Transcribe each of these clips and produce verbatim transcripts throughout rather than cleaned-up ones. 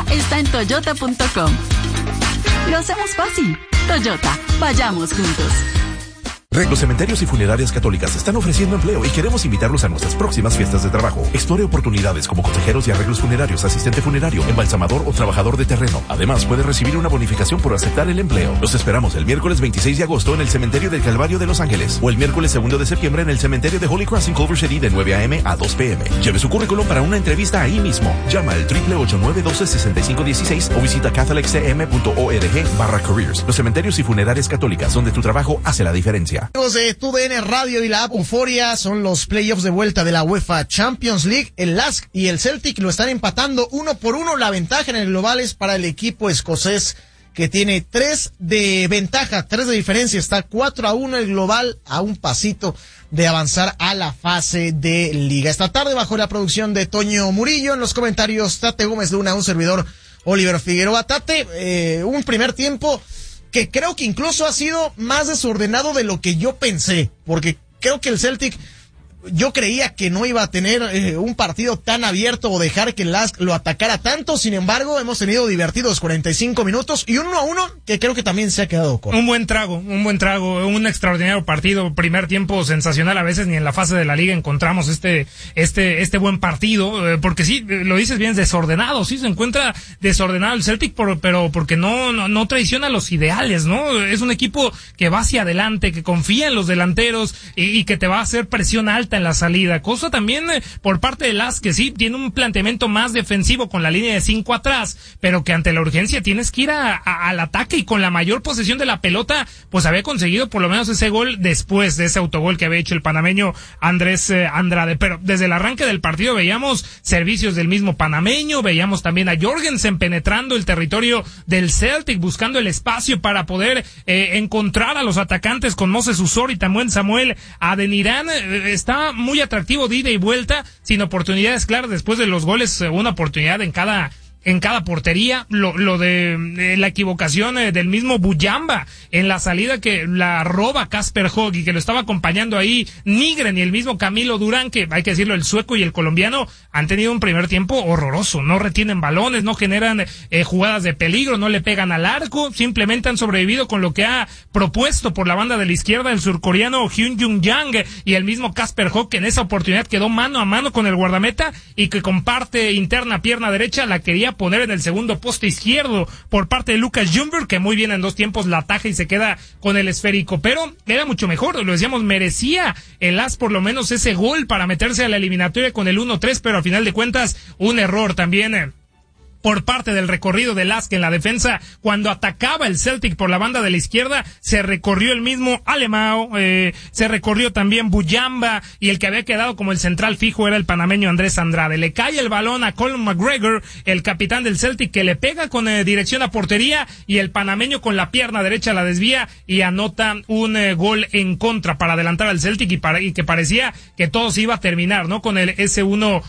está en toyota punto com. Lo hacemos fácil. Toyota, vayamos juntos. Los cementerios y funerarias católicas están ofreciendo empleo y queremos invitarlos a nuestras próximas fiestas de trabajo. Explore oportunidades como consejeros y arreglos funerarios, asistente funerario, embalsamador o trabajador de terreno. Además, puede recibir una bonificación por aceptar el empleo. Los esperamos el miércoles veintiséis de agosto en el Cementerio del Calvario de Los Ángeles o el miércoles segundo de septiembre en el Cementerio de Holy Cross en Culver City de nueve a.m. a dos p.m. Lleve su currículum para una entrevista ahí mismo. Llama al triple ocho nueve uno dos seis cinco uno seis o visita catholic c m punto org barra careers. Los cementerios y funerarias católicas, donde tu trabajo hace la diferencia. De tu D N Radio y la app Euforia son los playoffs de vuelta de la UEFA Champions League. El Lask y el Celtic lo están empatando uno por uno. La ventaja en el global es para el equipo escocés, que tiene tres de ventaja, tres de diferencia. Está cuatro a uno el global, a un pasito de avanzar a la fase de liga. Esta tarde, bajo la producción de Toño Murillo, en los comentarios Tate Gómez Luna, un servidor Oliver Figueroa. Tate, eh, un primer tiempo que creo que incluso ha sido más desordenado de lo que yo pensé, porque creo que el Celtic, yo creía que no iba a tener eh, un partido tan abierto o dejar que el Lask lo atacara tanto. Sin embargo, hemos tenido divertidos cuarenta y cinco minutos y uno a uno que creo que también se ha quedado corto. Un buen trago, un buen trago, un extraordinario partido, primer tiempo sensacional. A veces ni en la fase de la liga encontramos este este este buen partido, eh, porque sí, lo dices bien, es desordenado, sí se encuentra desordenado el Celtic, por, pero porque no, no no traiciona los ideales, ¿no? Es un equipo que va hacia adelante, que confía en los delanteros y, y que te va a hacer presión alta en la salida, cosa también eh, por parte de Lask, que sí tiene un planteamiento más defensivo con la línea de cinco atrás, pero que ante la urgencia tienes que ir a, a, al ataque, y con la mayor posesión de la pelota pues había conseguido por lo menos ese gol después de ese autogol que había hecho el panameño Andrés eh, Andrade. Pero desde el arranque del partido veíamos servicios del mismo panameño, veíamos también a Jorgensen penetrando el territorio del Celtic, buscando el espacio para poder eh, encontrar a los atacantes con Moses Usor y también Samuel Adenirán. eh, está muy atractivo de ida y vuelta, sin oportunidades claras después de los goles, una oportunidad en cada en cada portería. Lo, lo de, de la equivocación eh, del mismo Buyamba en la salida, que la roba Kasper Hogg y que lo estaba acompañando ahí Nygren y el mismo Camilo Durán, que hay que decirlo, el sueco y el colombiano han tenido un primer tiempo horroroso, no retienen balones, no generan eh, jugadas de peligro, no le pegan al arco, simplemente han sobrevivido con lo que ha propuesto por la banda de la izquierda el surcoreano Hyun Jung Yang y el mismo Kasper Hogg, que en esa oportunidad quedó mano a mano con el guardameta y que comparte interna pierna derecha la quería poner en el segundo poste izquierdo por parte de Lucas Ljungberg, que muy bien en dos tiempos la ataja y se queda con el esférico, pero era mucho mejor, lo decíamos, merecía el As por lo menos ese gol para meterse a la eliminatoria con el uno tres, pero al final de cuentas un error también eh, por parte del recorrido de Lask en la defensa. Cuando atacaba el Celtic por la banda de la izquierda, se recorrió el mismo Alemão, eh, se recorrió también Buyamba, y el que había quedado como el central fijo era el panameño Andrés Andrade. Le cae el balón a Colin McGregor, el capitán del Celtic, que le pega con eh, dirección a portería, y el panameño con la pierna derecha la desvía y anota un eh, gol en contra para adelantar al Celtic, y, para, y que parecía que todo se iba a terminar, ¿no? Con el ese uno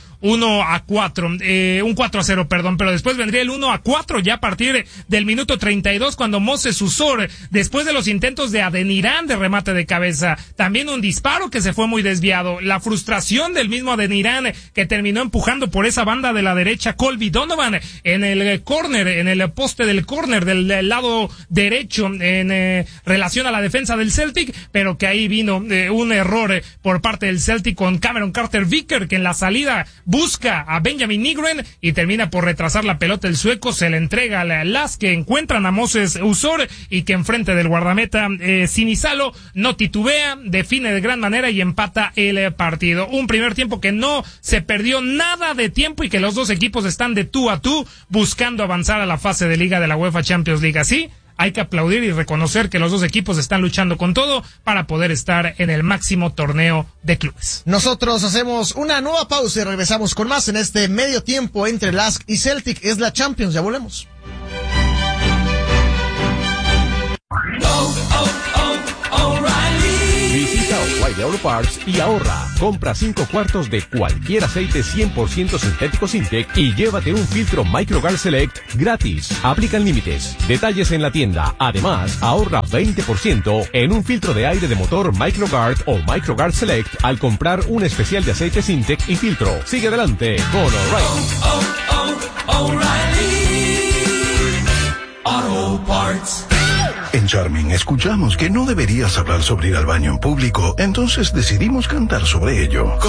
a cuatro, eh, un cuatro a cero, perdón, pero después vendría el uno a cuatro ya a partir del minuto treinta y dos, cuando Moses Usor, después de los intentos de Adenirán de remate de cabeza, también un disparo que se fue muy desviado, la frustración del mismo Adenirán, que terminó empujando por esa banda de la derecha Colby Donovan en el córner, en el poste del córner del, del lado derecho en eh, relación a la defensa del Celtic, pero que ahí vino eh, un error eh, por parte del Celtic con Cameron Carter-Vicker, que en la salida busca a Benjamin Nygren y termina por retrasar la pelota el sueco, se le entrega a Lask, que encuentran a Moses Usor y que enfrente del guardameta eh, Sinisalo no titubea, define de gran manera y empata el eh, partido. Un primer tiempo que no se perdió nada de tiempo y que los dos equipos están de tú a tú buscando avanzar a la fase de liga de la UEFA Champions League. Así hay que aplaudir y reconocer que los dos equipos están luchando con todo para poder estar en el máximo torneo de clubes. Nosotros hacemos una nueva pausa y regresamos con más en este medio tiempo entre Lask y Celtic. Es la Champions, ya volvemos. Oh, oh, oh, O'Reilly. Visita O'Reilly Auto Parts y ahorra. Compra cinco cuartos de cualquier aceite cien por ciento sintético Sintec y llévate un filtro MicroGuard Select gratis. Aplican límites. Detalles en la tienda. Además, ahorra veinte por ciento en un filtro de aire de motor MicroGuard o MicroGuard Select al comprar un especial de aceite Sintec y filtro. Sigue adelante con O'Reilly. Oh, oh, oh, O'Reilly. Sports. En Charming escuchamos que no deberías hablar sobre ir al baño en público, entonces decidimos cantar sobre ello.